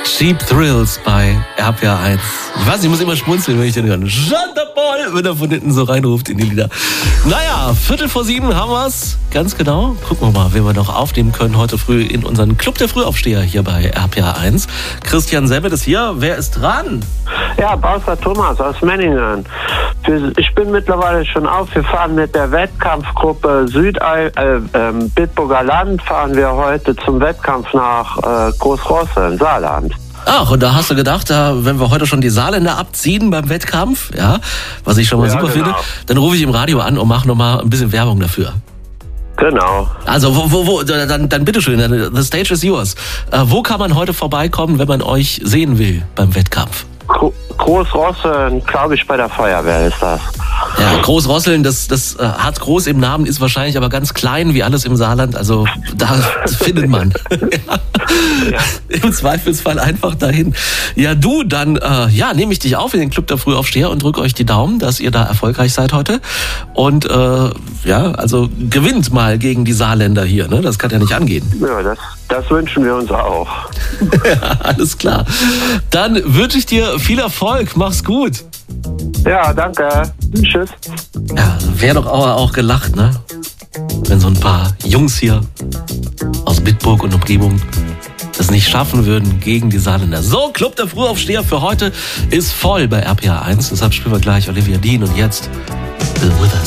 Cheap Thrills bei RPA 1. Ich weiß, ich muss immer schmunzeln, wenn ich den höre. Chantabol, wenn er von hinten so reinruft in die Lieder. Naja, 6:45 haben wir's. Ganz genau. Gucken wir mal, wen wir noch aufnehmen können heute früh in unseren Club der Frühaufsteher hier bei RPA 1. Christian Semmel ist hier. Wer ist dran? Ja, Bauser Thomas aus Menningen. Ich bin mittlerweile schon auf. Wir fahren mit der Wettkampfgruppe Bitburger Land, fahren wir heute zum Wettkampf nach Großrosseln, Saarland. Ach, und da hast du gedacht, wenn wir heute schon die Saarländer abziehen beim Wettkampf, ja, was ich schon mal super finde, dann rufe ich im Radio an und mache nochmal ein bisschen Werbung dafür. Genau. Also, dann bitteschön, the stage is yours. Wo kann man heute vorbeikommen, wenn man euch sehen will beim Wettkampf? Großrosseln, glaube ich, bei der Feuerwehr ist das. Ja, Großrosseln, das hat groß im Namen, ist wahrscheinlich aber ganz klein wie alles im Saarland. Also da findet man. Ja. Im Zweifelsfall einfach dahin. Ja, du, dann nehme ich dich auf in den Club der Frühaufsteher und drücke euch die Daumen, dass ihr da erfolgreich seid heute. Und also gewinnt mal gegen die Saarländer hier. Ne? Das kann ja nicht angehen. Ja, das wünschen wir uns auch. Ja, alles klar. Dann wünsche ich dir viel Erfolg. Mach's gut. Ja, danke. Tschüss. Ja, wäre doch auch gelacht, ne? Wenn so ein paar Jungs hier aus Bitburg und Umgebung das nicht schaffen würden gegen die Saarländer. So, Club der Frühaufsteher für heute ist voll bei RPA 1. Deshalb spielen wir gleich Olivia Dean und jetzt Bill Withers.